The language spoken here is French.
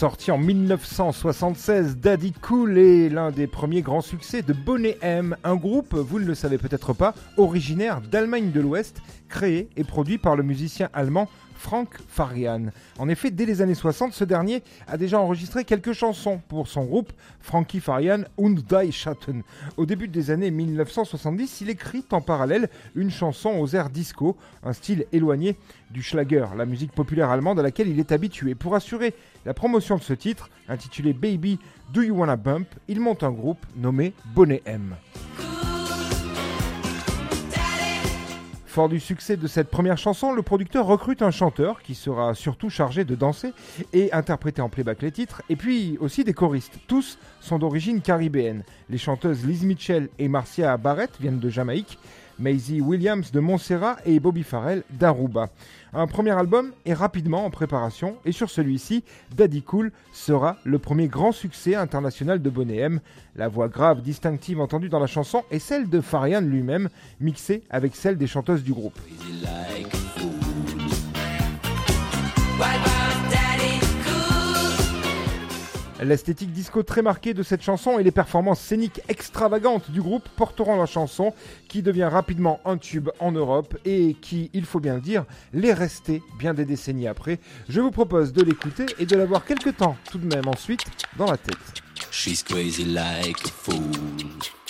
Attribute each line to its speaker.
Speaker 1: Sorti en 1976, Daddy Cool est l'un des premiers grands succès de Boney M, un groupe, vous ne le savez peut-être pas, originaire d'Allemagne de l'Ouest, créé et produit par le musicien allemand Frank Farian. En effet, dès les années 60, ce dernier a déjà enregistré quelques chansons pour son groupe Frankie Farian und Die Schatten. Au début des années 1970, il écrit en parallèle une chanson aux airs disco, un style éloigné du Schlager, la musique populaire allemande à laquelle il est habitué. Pour assurer la promotion de ce titre, intitulé Baby Do You Wanna Bump, il monte un groupe nommé Boney M. Fort du succès de cette première chanson, le producteur recrute un chanteur qui sera surtout chargé de danser et interpréter en playback les titres, et puis aussi des choristes. Tous sont d'origine caribéenne. Les chanteuses Liz Mitchell et Marcia Barrett viennent de Jamaïque, Maisie Williams de Montserrat et Bobby Farrell d'Aruba. Un premier album est rapidement en préparation et sur celui-ci, Daddy Cool sera le premier grand succès international de Boney M. La voix grave distinctive entendue dans la chanson est celle de Farian lui-même, mixée avec celle des chanteuses du groupe. L'esthétique disco très marquée de cette chanson et les performances scéniques extravagantes du groupe porteront la chanson qui devient rapidement un tube en Europe et qui, il faut bien le dire, l'est resté bien des décennies après. Je vous propose de l'écouter et de l'avoir quelque temps tout de même ensuite dans la tête.
Speaker 2: She's crazy like a fool.